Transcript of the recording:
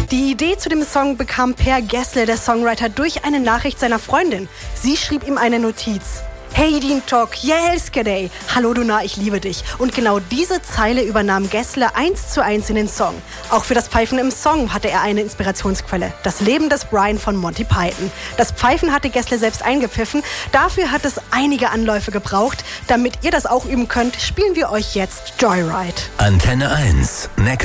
Die Idee zu dem Song bekam Per Gessle, der Songwriter, durch eine Nachricht seiner Freundin. Sie schrieb ihm eine Notiz. Hey Din Tok, jag älskar dig. Hallo Duna, ich liebe dich. Und genau diese Zeile übernahm Gessle 1:1 in den Song. Auch für das Pfeifen im Song hatte er eine Inspirationsquelle. Das Leben des Brian von Monty Python. Das Pfeifen hatte Gessle selbst eingepfiffen. Dafür hat es einige Anläufe gebraucht. Damit ihr das auch üben könnt, spielen wir euch jetzt Joyride. Antenne 1, Neckar.